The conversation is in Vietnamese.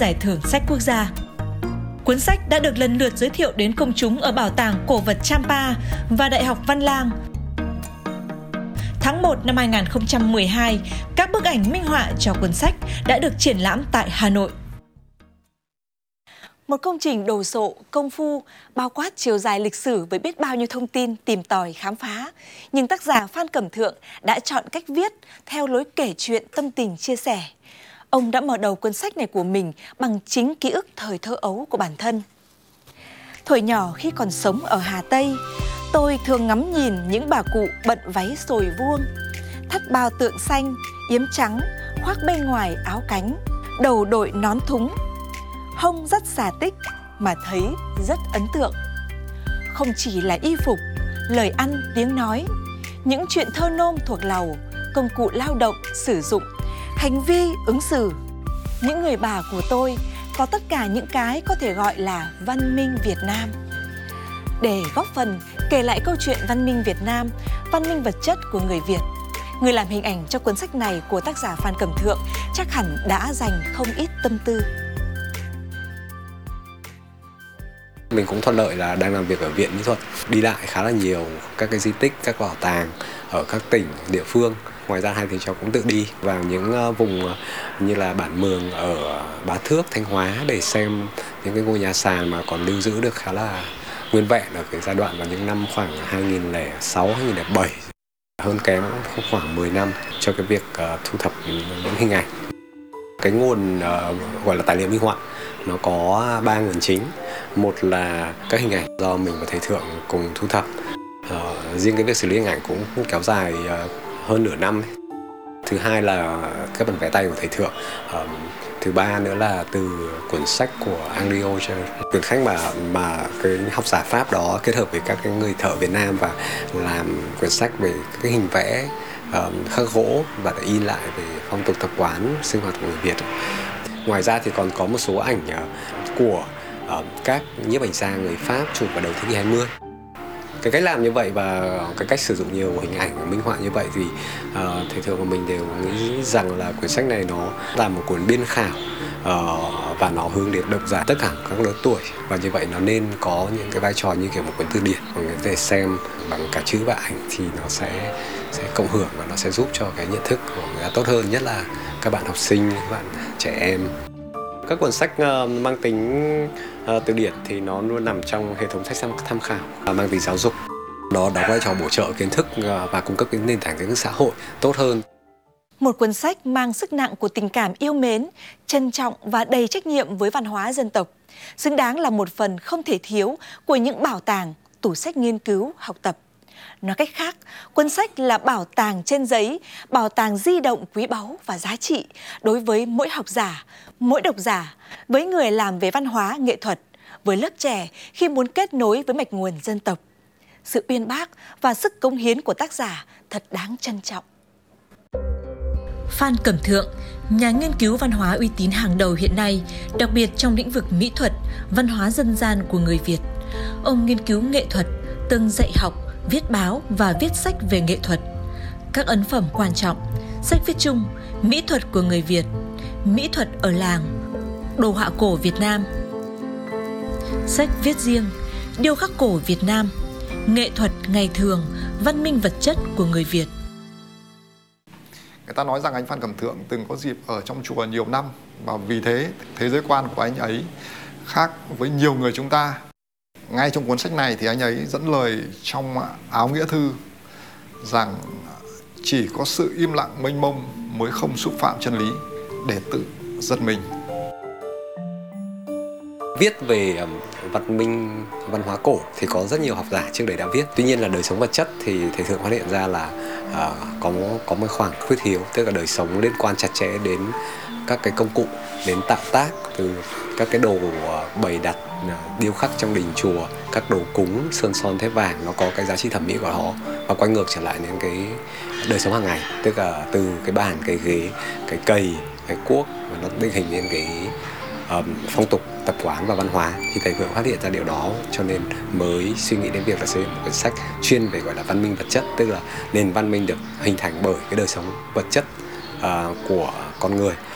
giải thưởng sách quốc gia. Cuốn sách đã được lần lượt giới thiệu đến công chúng ở Bảo tàng Cổ vật Champa và Đại học Văn Lang. Tháng 1 năm 2012, các bức ảnh minh họa cho cuốn sách đã được triển lãm tại Hà Nội. Một công trình đồ sộ, công phu, bao quát chiều dài lịch sử với biết bao nhiêu thông tin tìm tòi khám phá. Nhưng tác giả Phan Cẩm Thượng đã chọn cách viết theo lối kể chuyện tâm tình chia sẻ. Ông đã mở đầu cuốn sách này của mình bằng chính ký ức thời thơ ấu của bản thân. Thuở nhỏ khi còn sống ở Hà Tây, tôi thường ngắm nhìn những bà cụ bận váy sồi vuông, thắt bao tượng xanh, yếm trắng, khoác bên ngoài áo cánh, đầu đội nón thúng, hông dắt xà tích mà thấy rất ấn tượng. Không chỉ là y phục, lời ăn, tiếng nói, những chuyện thơ nôm thuộc lầu, công cụ lao động, sử dụng, hành vi, ứng xử. Những người bà của tôi có tất cả những cái có thể gọi là văn minh Việt Nam. Để góp phần kể lại câu chuyện văn minh Việt Nam, văn minh vật chất của người Việt, người làm hình ảnh cho cuốn sách này của tác giả Phan Cẩm Thượng chắc hẳn đã dành không ít tâm tư. Mình cũng thuận lợi là đang làm việc ở Viện Mỹ thuật, đi lại khá là nhiều các cái di tích, các bảo tàng ở các tỉnh, địa phương. Ngoài ra hai thầy cháu cũng tự đi vào những vùng như là Bản Mường ở Bá Thước, Thanh Hóa để xem những cái ngôi nhà sàn mà còn lưu giữ được khá là nguyên vẹn ở cái giai đoạn vào những năm khoảng 2006, 2007. Hơn kém khoảng 10 năm cho cái việc thu thập những hình ảnh. Cái nguồn gọi là tài liệu minh họa nó có 3 nguồn chính. Một là các hình ảnh do mình và thầy Thượng cùng thu thập. Riêng cái việc xử lý hình ảnh cũng kéo dài hơn nửa năm. Thứ hai là các bản vẽ tay của thầy Thượng. Thứ ba nữa là từ cuốn sách của Henri Auger, quyển sách mà cái học giả Pháp đó kết hợp với các cái người thợ Việt Nam và làm quyển sách về cái hình vẽ khắc gỗ và để in lại về phong tục tập quán sinh hoạt của người Việt. Ngoài ra thì còn có một số ảnh của các nhiếp ảnh gia người Pháp chụp vào đầu thế kỷ 20. Cái cách làm như vậy và cái cách sử dụng nhiều hình ảnh minh họa như vậy thì thầy Thượng của mình đều nghĩ rằng là quyển sách này nó là một cuốn biên khảo và nó hướng đến độc giả tất cả các lứa tuổi, và như vậy nó nên có những cái vai trò như kiểu một cuốn từ điển mà người có thể xem bằng cả chữ và ảnh thì nó sẽ cộng hưởng và nó sẽ giúp cho cái nhận thức của người ta tốt hơn, nhất là các bạn học sinh, các bạn trẻ em. Các cuốn sách mang tính từ điển thì nó luôn nằm trong hệ thống sách tham khảo mang tính giáo dục. Nó đóng vai trò bổ trợ kiến thức và cung cấp cái nền tảng kiến thức xã hội tốt hơn. Một cuốn sách mang sức nặng của tình cảm yêu mến, trân trọng và đầy trách nhiệm với văn hóa dân tộc, xứng đáng là một phần không thể thiếu của những bảo tàng, tủ sách nghiên cứu, học tập. Nói cách khác, cuốn sách là bảo tàng trên giấy, bảo tàng di động quý báu và giá trị đối với mỗi học giả, mỗi độc giả, với người làm về văn hóa, nghệ thuật, với lớp trẻ khi muốn kết nối với mạch nguồn dân tộc. Sự uyên bác và sức cống hiến của tác giả thật đáng trân trọng. Phan Cẩm Thượng, nhà nghiên cứu văn hóa uy tín hàng đầu hiện nay, đặc biệt trong lĩnh vực mỹ thuật, văn hóa dân gian của người Việt. Ông nghiên cứu nghệ thuật, từng dạy học, viết báo và viết sách về nghệ thuật. Các ấn phẩm quan trọng, sách viết chung, mỹ thuật của người Việt, mỹ thuật ở làng, đồ họa cổ Việt Nam. Sách viết riêng, điêu khắc cổ Việt Nam, nghệ thuật ngày thường, văn minh vật chất của người Việt. Người ta nói rằng anh Phan Cẩm Thượng từng có dịp ở trong chùa nhiều năm, và vì thế thế giới quan của anh ấy khác với nhiều người chúng ta. Ngay trong cuốn sách này thì anh ấy dẫn lời trong Áo Nghĩa Thư rằng chỉ có sự im lặng mênh mông mới không xúc phạm chân lý để tự giật mình. Viết về văn minh, văn hóa cổ thì có rất nhiều học giả trước đấy đã viết. Tuy nhiên là đời sống vật chất thì thầy Thượng phát hiện ra là có một khoảng khuyết thiếu, tức là đời sống liên quan chặt chẽ đến các cái công cụ, đến tạo tác, từ các cái đồ bày đặt, điêu khắc trong đình chùa, các đồ cúng, sơn son thép vàng, nó có cái giá trị thẩm mỹ của họ, và quay ngược trở lại những cái đời sống hàng ngày, tức là từ cái bàn, cái ghế, cái cầy, cái cuốc, và nó định hình lên cái phong tục, tập quán và văn hóa. Thì thầy Thượng phát hiện ra điều đó, cho nên mới suy nghĩ đến việc là xây dựng một quyển sách chuyên về gọi là văn minh vật chất, tức là nền văn minh được hình thành bởi cái đời sống vật chất của con người.